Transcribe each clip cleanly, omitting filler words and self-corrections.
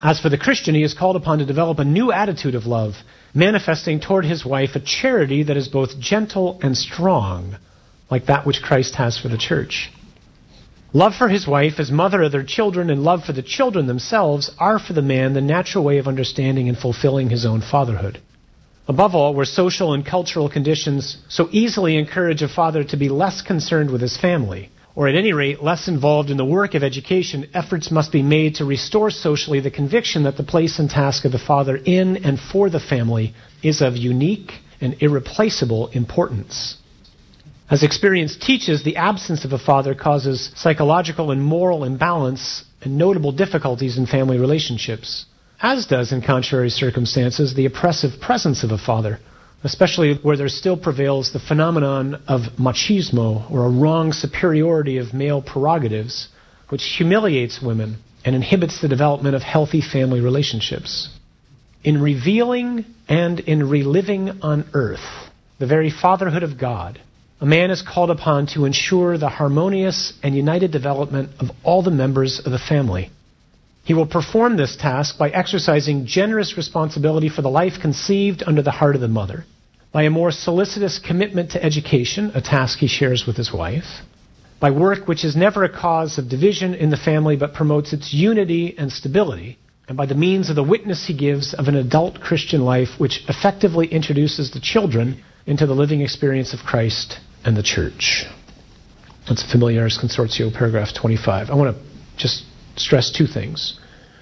As for the Christian, he is called upon to develop a new attitude of love, manifesting toward his wife a charity that is both gentle and strong, like that which Christ has for the church. Love for his wife as mother of their children and love for the children themselves are for the man the natural way of understanding and fulfilling his own fatherhood. Above all, where social and cultural conditions so easily encourage a father to be less concerned with his family, or at any rate less involved in the work of education, efforts must be made to restore socially the conviction that the place and task of the father in and for the family is of unique and irreplaceable importance. As experience teaches, the absence of a father causes psychological and moral imbalance and notable difficulties in family relationships, as does, in contrary circumstances, the oppressive presence of a father, especially where there still prevails the phenomenon of machismo, or a wrong superiority of male prerogatives, which humiliates women and inhibits the development of healthy family relationships. In revealing and in reliving on earth the very fatherhood of God, a man is called upon to ensure the harmonious and united development of all the members of the family. He will perform this task by exercising generous responsibility for the life conceived under the heart of the mother, by a more solicitous commitment to education, a task he shares with his wife, by work which is never a cause of division in the family but promotes its unity and stability, and by the means of the witness he gives of an adult Christian life which effectively introduces the children into the living experience of Christ and the church. That's Familiaris Consortio, paragraph 25. I want to just stress two things.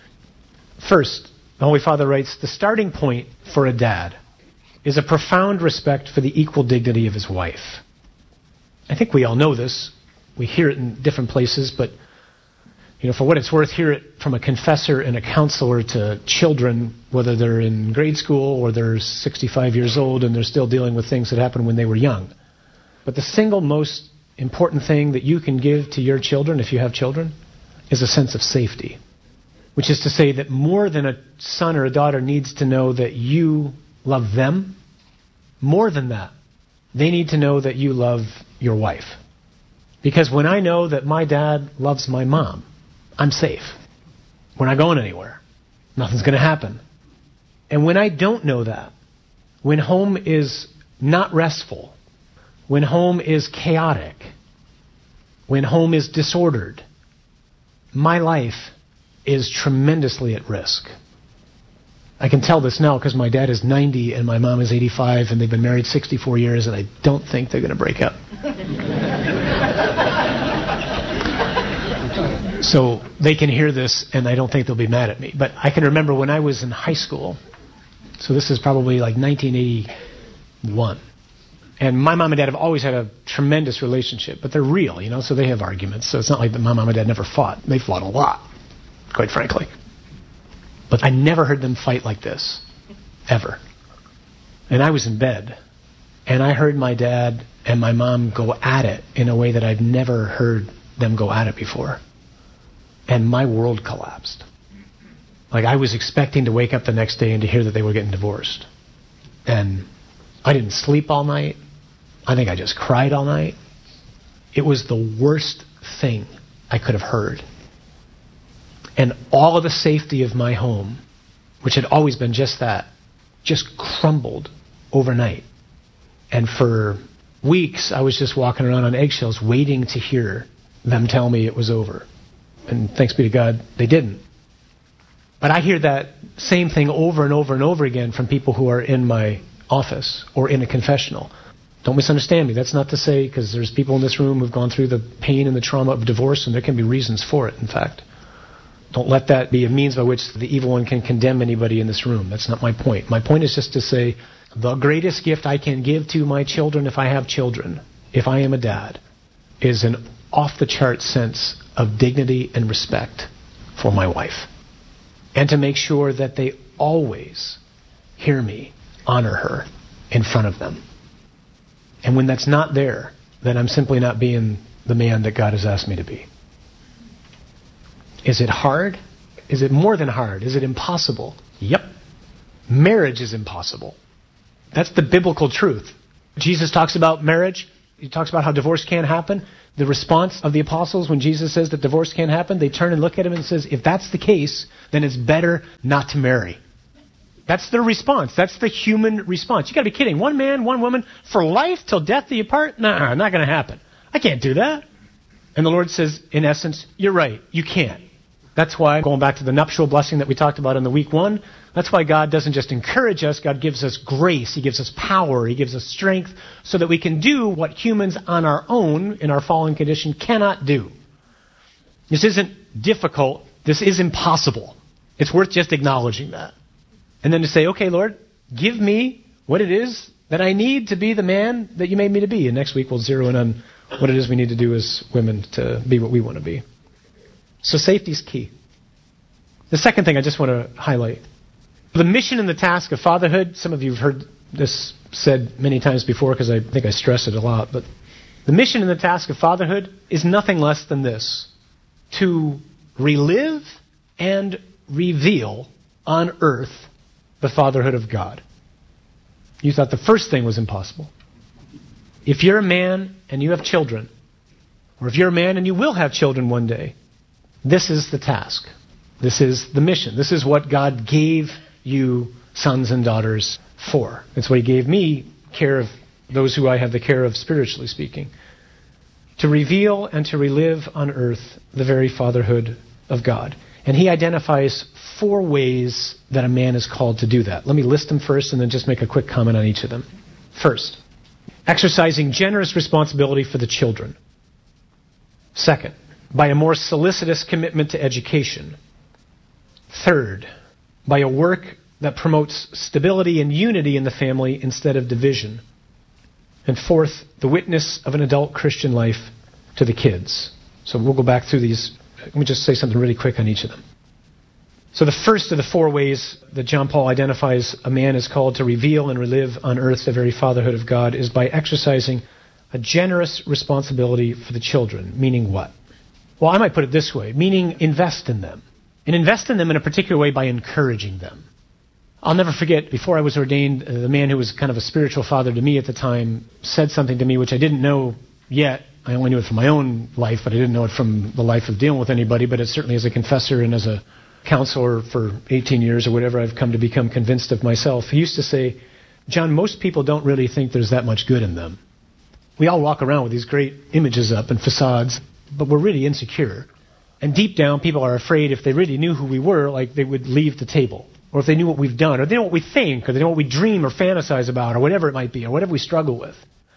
First, the Holy Father writes, the starting point for a dad is a profound respect for the equal dignity of his wife. I think we all know this. We hear it in different places, but for what it's worth, hear it from a confessor and a counselor to children, whether they're in grade school or they're 65 years old and they're still dealing with things that happened when they were young. But the single most important thing that you can give to your children, if you have children, is a sense of safety. Which is to say that more than a son or a daughter needs to know that you love them, more than that, they need to know that you love your wife. Because when I know that my dad loves my mom, I'm safe. We're not going anywhere. Nothing's going to happen. And when I don't know that, when home is not restful, when home is chaotic, when home is disordered, my life is tremendously at risk. I can tell this now because my dad is 90 and my mom is 85 and they've been married 64 years and I don't think they're going to break up. So they can hear this and I don't think they'll be mad at me. But I can remember when I was in high school, so this is probably like 1981, and my mom and dad have always had a tremendous relationship, but they're real, so they have arguments. So it's not like that my mom and dad never fought. They fought a lot, quite frankly. But I never heard them fight like this, ever. And I was in bed, and I heard my dad and my mom go at it in a way that I've never heard them go at it before. And my world collapsed. Like I was expecting to wake up the next day and to hear that they were getting divorced. And I didn't sleep all night. I think I just cried all night. It was the worst thing I could have heard. And all of the safety of my home, which had always been just that, just crumbled overnight. And for weeks, I was just walking around on eggshells waiting to hear them tell me it was over. And thanks be to God, they didn't. But I hear that same thing over and over and over again from people who are in my office or in a confessional. Don't misunderstand me. That's not to say, because there's people in this room who've gone through the pain and the trauma of divorce, and there can be reasons for it, in fact. Don't let that be a means by which the evil one can condemn anybody in this room. That's not my point. My point is just to say the greatest gift I can give to my children, if I have children, if I am a dad, is an off-the-chart sense of dignity and respect for my wife. And to make sure that they always hear me honor her in front of them. And when that's not there, then I'm simply not being the man that God has asked me to be. Is it hard? Is it more than hard? Is it impossible? Yep. Marriage is impossible. That's the biblical truth. Jesus talks about marriage. He talks about how divorce can't happen. the response of the apostles when Jesus says that divorce can't happen? They turn and look at him and says, if that's the case, then it's better not to marry. That's their response. That's the human response. You got to be kidding. One man, one woman, for life till death do you part? Nah, not going to happen. I can't do that. And the Lord says, in essence, you're right. You can't. That's why, going back to the nuptial blessing that we talked about in the week 1, that's why God doesn't just encourage us. God gives us grace. He gives us power. He gives us strength so that we can do what humans on our own, in our fallen condition, cannot do. This isn't difficult. This is impossible. It's worth just acknowledging that. And then to say, okay, Lord, give me what it is that I need to be the man that you made me to be. And next week we'll zero in on what it is we need to do as women to be what we want to be. So safety is key. The second thing I just want to highlight. The mission and the task of fatherhood, some of you have heard this said many times before because I think I stress it a lot, but the mission and the task of fatherhood is nothing less than this: to relive and reveal on earth the fatherhood of God. You thought the first thing was impossible. If you're a man and you have children, or if you're a man and you will have children one day, this is the task. This is the mission. This is what God gave you sons and daughters for. It's what He gave me, care of those who I have the care of, spiritually speaking. To reveal and to relive on earth the very fatherhood of God. And He identifies 4 ways that a man is called to do that. Let me list them first and then just make a quick comment on each of them. First, exercising generous responsibility for the children. Second, by a more solicitous commitment to education. Third, by a work that promotes stability and unity in the family instead of division. And fourth, the witness of an adult Christian life to the kids. So we'll go back through these. Let me just say something really quick on each of them. So the first of the 4 ways that John Paul identifies a man is called to reveal and relive on earth the very fatherhood of God is by exercising a generous responsibility for the children. Meaning what? Well, I might put it this way, meaning invest in them. And invest in them in a particular way by encouraging them. I'll never forget, before I was ordained, the man who was kind of a spiritual father to me at the time said something to me which I didn't know yet. I only knew it from my own life, but I didn't know it from the life of dealing with anybody. But it's certainly as a confessor and as a counselor for 18 years or whatever, I've come to become convinced of myself. He used to say, John, most people don't really think there's that much good in them. We all walk around with these great images up and facades, but we're really insecure. And deep down, people are afraid if they really knew who we were, like they would leave the table. Or if they knew what we've done, or they know what we think, or they know what we dream or fantasize about, or whatever it might be, or whatever we struggle with.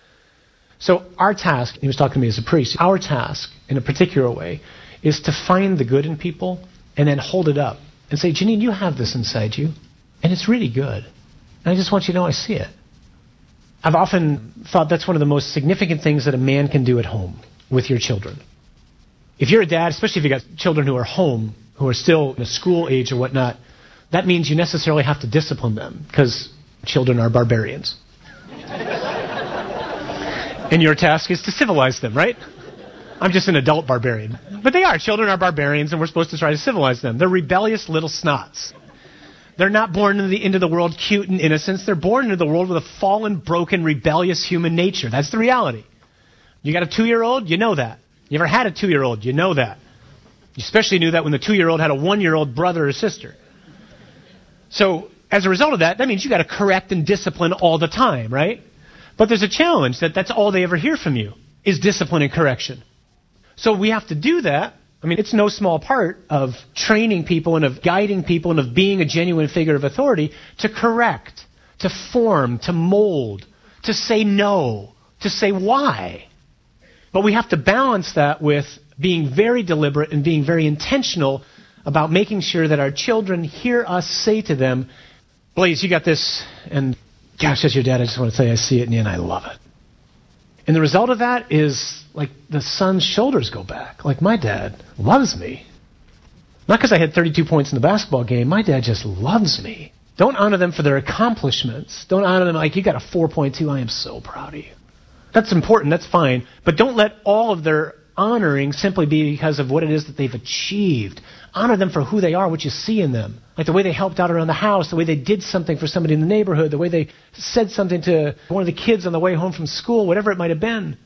So our task, he was talking to me as a priest, our task, in a particular way, is to find the good in people and then hold it up and say, Janine, you have this inside you, and it's really good. And I just want you to know I see it. I've often thought that's one of the most significant things that a man can do at home with your children. If you're a dad, especially if you've got children who are home, who are still in a school age or whatnot, that means you necessarily have to discipline them because children are barbarians. And your task is to civilize them, right? I'm just an adult barbarian. But they are. Children are barbarians, and we're supposed to try to civilize them. They're rebellious little snots. They're not born into the world cute and innocent. They're born into the world with a fallen, broken, rebellious human nature. That's the reality. You got a 2-year-old? You know that. You ever had a 2-year-old? You know that. You especially knew that when the 2-year-old had a 1-year-old brother or sister. So, as a result of that, that means you got to correct and discipline all the time, right? But there's a challenge that's all they ever hear from you, is discipline and correction. So we have to do that. I mean, it's no small part of training people and of guiding people and of being a genuine figure of authority to correct, to form, to mold, to say no, to say why. But we have to balance that with being very deliberate and being very intentional about making sure that our children hear us say to them, Blaze, you got this, and gosh, as your dad, I just want to say I see it in you and I love it. And the result of that is, like, the son's shoulders go back. Like, my dad loves me. Not because I had 32 points in the basketball game. My dad just loves me. Don't honor them for their accomplishments. Don't honor them like, you got a 4.2, I am so proud of you. That's important, that's fine. But don't let all of their honoring simply be because of what it is that they've achieved. Honor them for who they are, what you see in them. Like the way they helped out around the house, the way they did something for somebody in the neighborhood, the way they said something to one of the kids on the way home from school, whatever it might have been.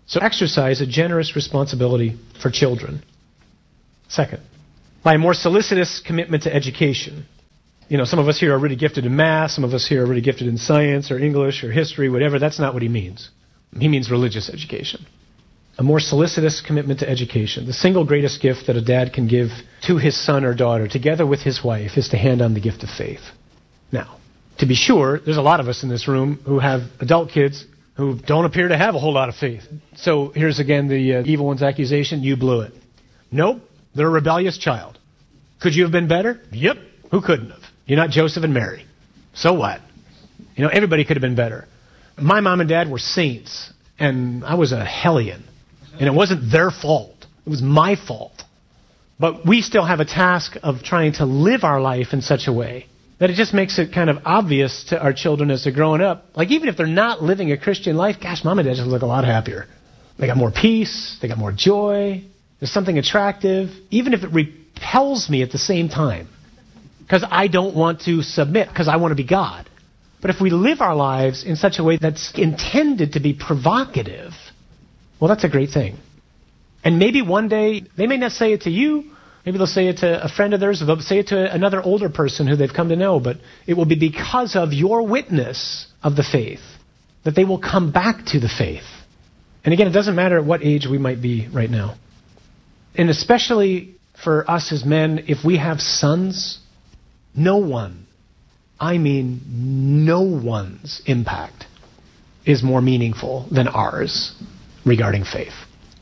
So exercise a generous responsibility for children. Second, by a more solicitous commitment to education. You know, some of us here are really gifted in math, some of us here are really gifted in science or English or history, whatever. That's not what he means. He means religious education. A more solicitous commitment to education. The single greatest gift that a dad can give to his son or daughter, together with his wife, is to hand on the gift of faith. Now, to be sure, there's a lot of us in this room who have adult kids who don't appear to have a whole lot of faith. So here's again the evil one's accusation: you blew it. Nope, they're a rebellious child. Could you have been better? Yep. Who couldn't have? You're not Joseph and Mary. So what? You know, everybody could have been better. My mom and dad were saints, and I was a hellion. And it wasn't their fault. It was my fault. But we still have a task of trying to live our life in such a way that it just makes it kind of obvious to our children as they're growing up. Like, even if they're not living a Christian life, gosh, mom and dad just look a lot happier. They got more peace. They got more joy. There's something attractive, even if it repels me at the same time. Because I don't want to submit, because I want to be God. But if we live our lives in such a way that's intended to be provocative, well, that's a great thing. And maybe one day, they may not say it to you. Maybe they'll say it to a friend of theirs, or they'll say it to another older person who they've come to know. But it will be because of your witness of the faith that they will come back to the faith. And again, it doesn't matter at what age we might be right now. And especially for us as men, if we have sons, no one, I mean no one's impact is more meaningful than ours regarding faith.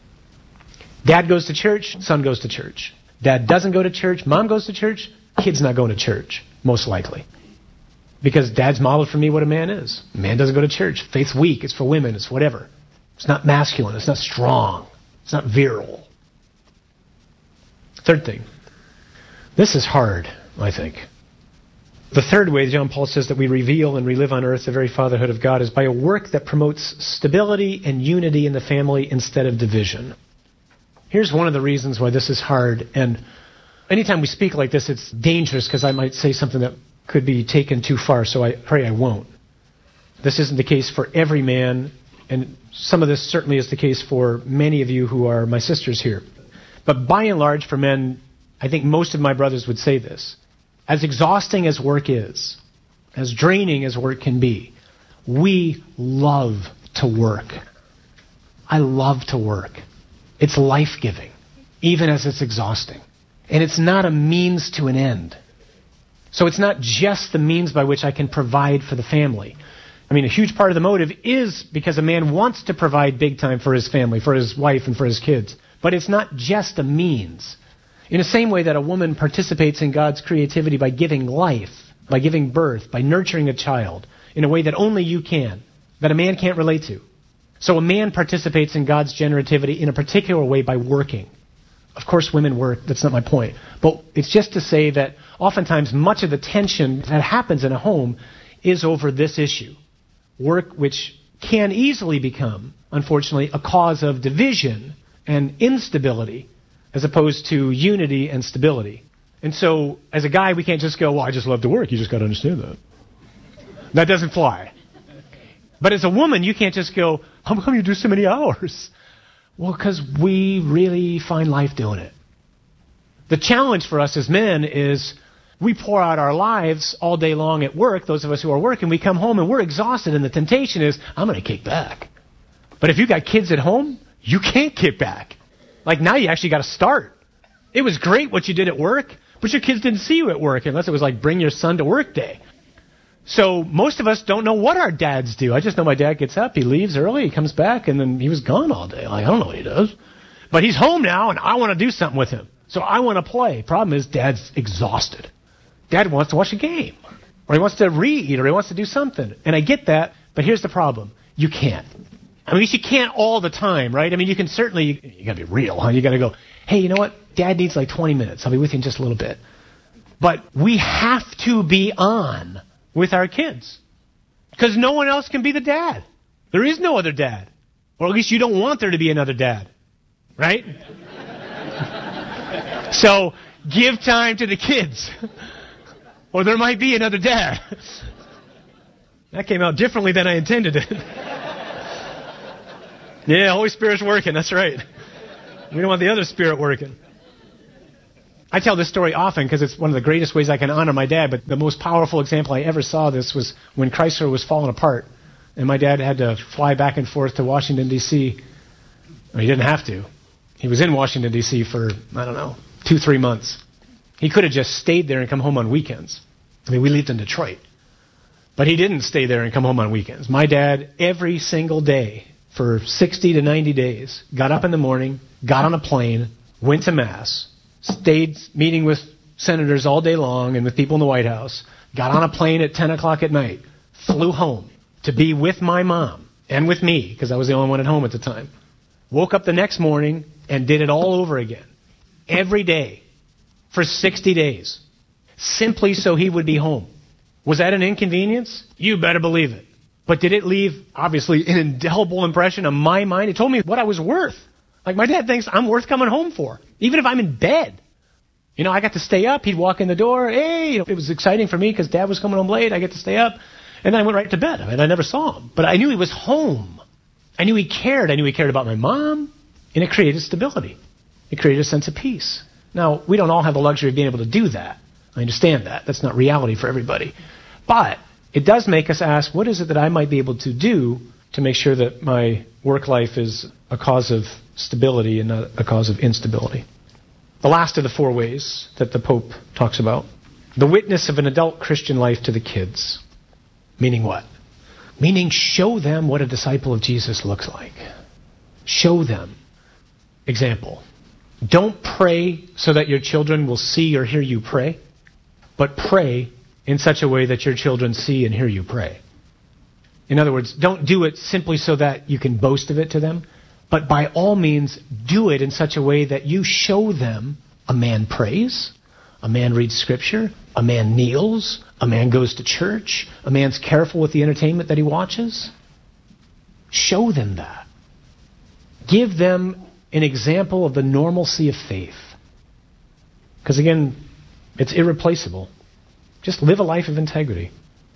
Dad goes to church, son goes to church. Dad doesn't go to church, mom goes to church, kid's not going to church, most likely. Because dad's modeled for me what a man is. A man doesn't go to church. Faith's weak, it's for women, it's whatever. It's not masculine, it's not strong, it's not virile. Third thing. This is hard, I think. The third way John Paul says that we reveal and relive on earth the very fatherhood of God is by a work that promotes stability and unity in the family instead of division. Here's one of the reasons why this is hard. And anytime we speak like this, it's dangerous because I might say something that could be taken too far, so I pray I won't. This isn't the case for every man, and some of this certainly is the case for many of you who are my sisters here. But by and large, for men, I think most of my brothers would say this. As exhausting as work is, as draining as work can be, we love to work. I love to work. It's life-giving, even as it's exhausting. And it's not a means to an end. So it's not just the means by which I can provide for the family. I mean, a huge part of the motive is because a man wants to provide big time for his family, for his wife, and for his kids. But it's not just a means. In the same way that a woman participates in God's creativity by giving life, by giving birth, by nurturing a child in a way that only you can, that a man can't relate to. So a man participates in God's generativity in a particular way by working. Of course, women work. That's not my point. But it's just to say that oftentimes much of the tension that happens in a home is over this issue. Work which can easily become, unfortunately, a cause of division and instability, as opposed to unity and stability. And so, as a guy, we can't just go, well, I just love to work. You just got to understand that. That doesn't fly. But as a woman, you can't just go, how come you do so many hours? Well, because we really find life doing it. The challenge for us as men is we pour out our lives all day long at work, those of us who are working, we come home and we're exhausted, and the temptation is, I'm going to kick back. But if you got kids at home, you can't kick back. Like, now you actually got to start. It was great what you did at work, but your kids didn't see you at work unless it was like bring your son to work day. So most of us don't know what our dads do. I just know my dad gets up, he leaves early, he comes back, and then he was gone all day. Like, I don't know what he does. But he's home now, and I want to do something with him. So I want to play. Problem is, Dad's exhausted. Dad wants to watch a game, or he wants to read, or he wants to do something. And I get that, but here's the problem. You can't. I mean, you can't all the time, right? I mean, you can certainly, you got to be real, huh? You got to go, hey, you know what? Dad needs like 20 minutes. I'll be with you in just a little bit. But we have to be on with our kids because no one else can be the dad. There is no other dad. Or at least you don't want there to be another dad, right? So give time to the kids or there might be another dad. That came out differently than I intended it. Yeah, Holy Spirit's working. That's right. We don't want the other spirit working. I tell this story often because it's one of the greatest ways I can honor my dad, but the most powerful example I ever saw this was when Chrysler was falling apart, and my dad had to fly back and forth to Washington, D.C. Well, he didn't have to. He was in Washington, D.C. for, 2-3 months. He could have just stayed there and come home on weekends. I mean, we lived in Detroit. But he didn't stay there and come home on weekends. My dad, every single day for 60 to 90 days, got up in the morning, got on a plane, went to Mass, stayed meeting with senators all day long and with people in the White House, got on a plane at 10 o'clock at night, flew home to be with my mom and with me, because I was the only one at home at the time. Woke up the next morning and did it all over again. Every day for 60 days. Simply so he would be home. Was that an inconvenience? You better believe it. But did it leave, obviously, an indelible impression on my mind? It told me what I was worth. Like, my dad thinks I'm worth coming home for, even if I'm in bed. You know, I got to stay up. He'd walk in the door. Hey, it was exciting for me because Dad was coming home late. I get to stay up. And then I went right to bed. I mean, I never saw him. But I knew he was home. I knew he cared. I knew he cared about my mom. And it created stability. It created a sense of peace. Now, we don't all have the luxury of being able to do that. I understand that. That's not reality for everybody. But it does make us ask, what is it that I might be able to do to make sure that my work life is a cause of stability and not a cause of instability? The last of the 4 ways that the Pope talks about. The witness of an adult Christian life to the kids. Meaning what? Meaning show them what a disciple of Jesus looks like. Show them. Example. Don't pray so that your children will see or hear you pray, but pray in such a way that your children see and hear you pray. In other words, don't do it simply so that you can boast of it to them, but by all means do it in such a way that you show them a man prays, a man reads Scripture, a man kneels, a man goes to church, a man's careful with the entertainment that he watches. Show them that. Give them an example of the normalcy of faith. Because again, it's irreplaceable. Just live a life of integrity.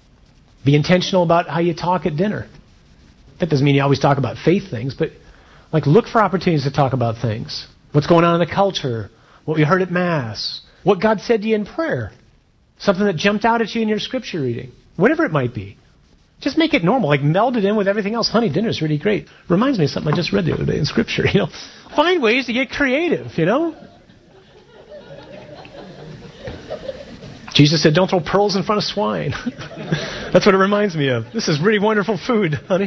Be intentional about how you talk at dinner. That doesn't mean you always talk about faith things, but look for opportunities to talk about things. What's going on in the culture, what we heard at Mass, what God said to you in prayer, something that jumped out at you in your Scripture reading, whatever it might be. Just make it normal, meld it in with everything else. Honey, dinner's really great. Reminds me of something I just read the other day in Scripture, Find ways to get creative, Jesus said, don't throw pearls in front of swine. That's what it reminds me of. This is really wonderful food, honey.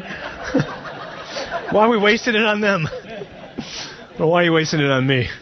Why are we wasting it on them? Well, why are you wasting it on me?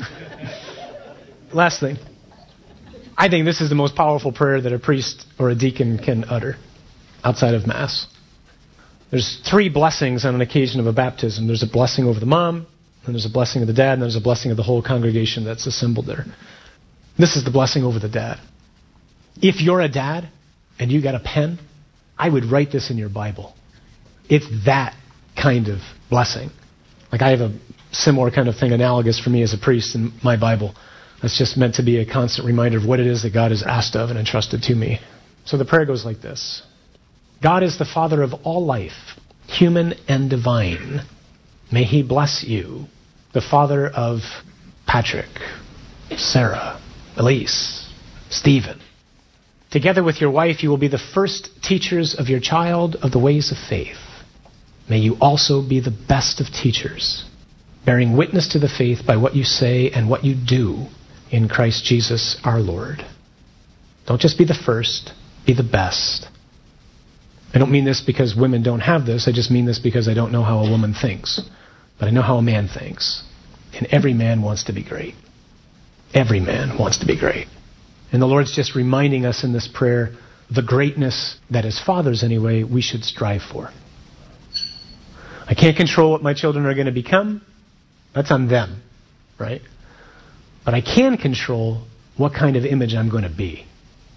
Last thing. I think this is the most powerful prayer that a priest or a deacon can utter outside of Mass. There's 3 blessings on an occasion of a baptism. There's a blessing over the mom, and there's a blessing of the dad, and there's a blessing of the whole congregation that's assembled there. This is the blessing over the dad. If you're a dad and you got a pen, I would write this in your Bible. It's that kind of blessing. I have a similar kind of thing analogous for me as a priest in my Bible. That's just meant to be a constant reminder of what it is that God has asked of and entrusted to me. So the prayer goes like this. God is the Father of all life, human and divine. May He bless you, the father of Patrick, Sarah, Elise, Stephen. Together with your wife, you will be the first teachers of your child of the ways of faith. May you also be the best of teachers, bearing witness to the faith by what you say and what you do in Christ Jesus our Lord. Don't just be the first, be the best. I don't mean this because women don't have this. I just mean this because I don't know how a woman thinks. But I know how a man thinks. And every man wants to be great. Every man wants to be great. And the Lord's just reminding us in this prayer the greatness that as fathers anyway, we should strive for. I can't control what my children are going to become. That's on them, right? But I can control what kind of image I'm going to be.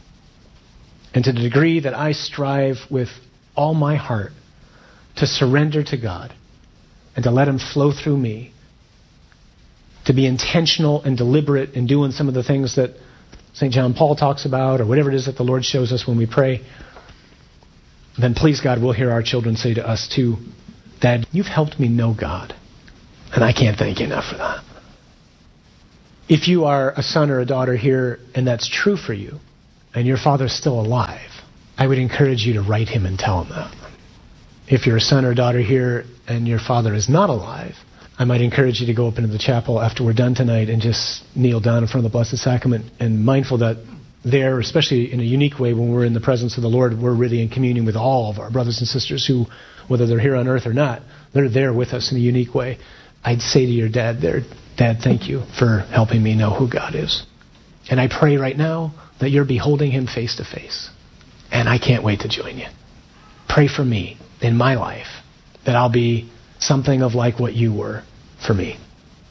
And to the degree that I strive with all my heart to surrender to God and to let Him flow through me, to be intentional and deliberate in doing some of the things that St. John Paul talks about, or whatever it is that the Lord shows us when we pray, then please God, we'll hear our children say to us too, Dad, you've helped me know God. And I can't thank you enough for that. If you are a son or a daughter here, and that's true for you, and your father's still alive, I would encourage you to write him and tell him that. If you're a son or daughter here, and your father is not alive, I might encourage you to go up into the chapel after we're done tonight and just kneel down in front of the Blessed Sacrament, and mindful that there, especially in a unique way when we're in the presence of the Lord, we're really in communion with all of our brothers and sisters who, whether they're here on earth or not, they're there with us in a unique way. I'd say to your dad there, Dad, thank you for helping me know who God is. And I pray right now that you're beholding him face to face. And I can't wait to join you. Pray for me in my life that I'll be something of like what you were for me.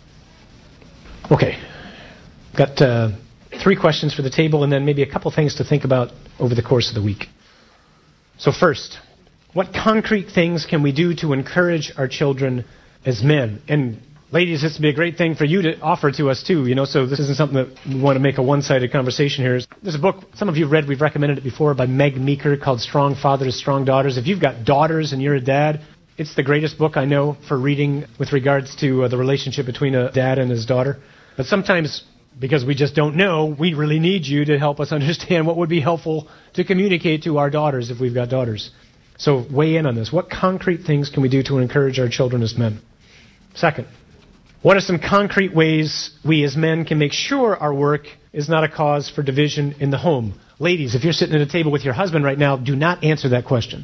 Okay. Got 3 questions for the table, and then maybe a couple things to think about over the course of the week. So first, what concrete things can we do to encourage our children as men? And ladies, this would be a great thing for you to offer to us too, so this isn't something that we want to make a one-sided conversation here. There's a book, some of you have read, we've recommended it before, by Meg Meeker called Strong Fathers, Strong Daughters. If you've got daughters and you're a dad, it's the greatest book I know for reading with regards to the relationship between a dad and his daughter. But sometimes, because we just don't know, we really need you to help us understand what would be helpful to communicate to our daughters if we've got daughters. So weigh in on this. What concrete things can we do to encourage our children as men? Second, what are some concrete ways we as men can make sure our work is not a cause for division in the home? Ladies, if you're sitting at a table with your husband right now, do not answer that question.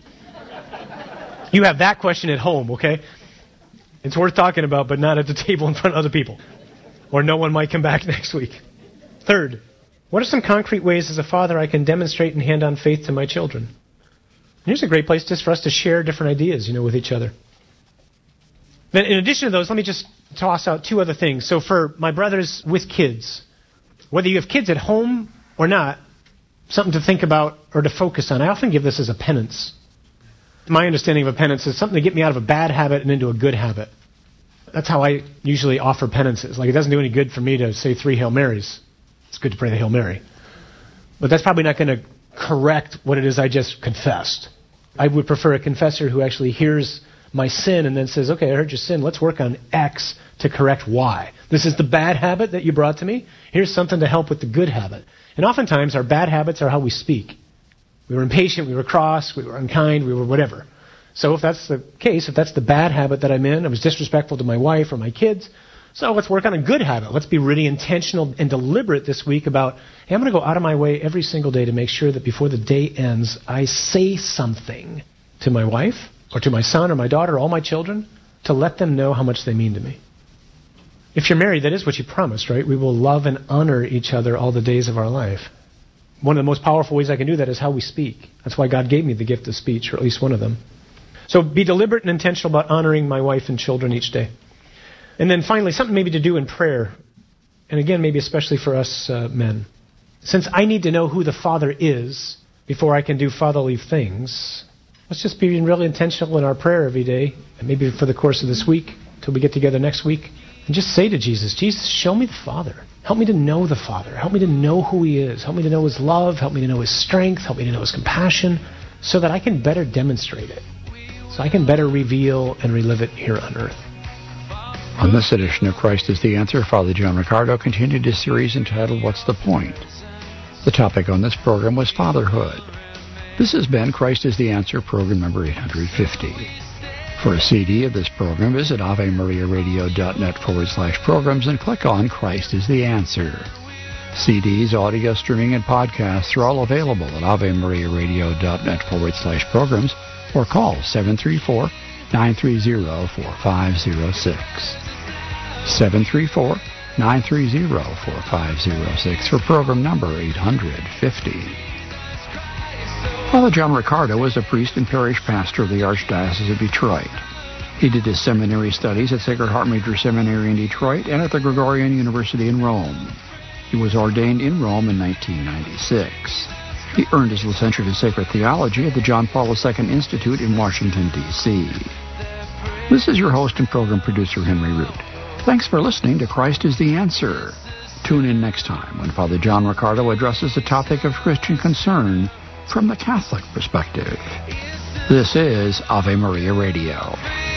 You have that question at home, okay? It's worth talking about, but not at the table in front of other people. Or no one might come back next week. Third, what are some concrete ways as a father I can demonstrate and hand on faith to my children? And here's a great place just for us to share different ideas, with each other. Then in addition to those, let me just toss out 2 other things. So for my brothers with kids, whether you have kids at home or not, something to think about or to focus on. I often give this as a penance. My understanding of a penance is something to get me out of a bad habit and into a good habit. That's how I usually offer penances. Like, it doesn't do any good for me to say 3 Hail Marys. It's good to pray the Hail Mary. But that's probably not going to correct what it is I just confessed. I would prefer a confessor who actually hears my sin and then says, okay, I heard your sin. Let's work on X to correct Y. This is the bad habit that you brought to me. Here's something to help with the good habit. And oftentimes, our bad habits are how we speak. We were impatient, we were cross, we were unkind, we were whatever. So if that's the case, if that's the bad habit that I'm in, I was disrespectful to my wife or my kids, so let's work on a good habit. Let's be really intentional and deliberate this week about, hey, I'm going to go out of my way every single day to make sure that before the day ends, I say something to my wife or to my son or my daughter or all my children to let them know how much they mean to me. If you're married, that is what you promised, right? We will love and honor each other all the days of our life. One of the most powerful ways I can do that is how we speak. That's why God gave me the gift of speech, or at least one of them. So be deliberate and intentional about honoring my wife and children each day. And then finally, something maybe to do in prayer. And again, maybe especially for us men. Since I need to know who the Father is before I can do fatherly things, let's just be really intentional in our prayer every day, and maybe for the course of this week, till we get together next week, and just say to Jesus, Jesus, show me the Father. Help me to know the Father. Help me to know who He is. Help me to know His love. Help me to know His strength. Help me to know His compassion, so that I can better demonstrate it. So I can better reveal and relive it here on earth. On this edition of Christ is the Answer, Father John Riccardo continued his series entitled, What's the Point? The topic on this program was fatherhood. This has been Christ is the Answer, program number 850. For a CD of this program, visit AveMariaRadio.net/programs and click on Christ is the Answer. CDs, audio streaming, and podcasts are all available at AveMariaRadio.net/programs or call 734-930-4506. 734-930-4506 for program number 850. Father John Riccardo was a priest and parish pastor of the Archdiocese of Detroit. He did his seminary studies at Sacred Heart Major Seminary in Detroit and at the Gregorian University in Rome. He was ordained in Rome in 1996. He earned his licentiate in sacred theology at the John Paul II Institute in Washington, D.C. This is your host and program producer, Henry Root. Thanks for listening to Christ is the Answer. Tune in next time when Father John Riccardo addresses the topic of Christian concern from the Catholic perspective. This is Ave Maria Radio.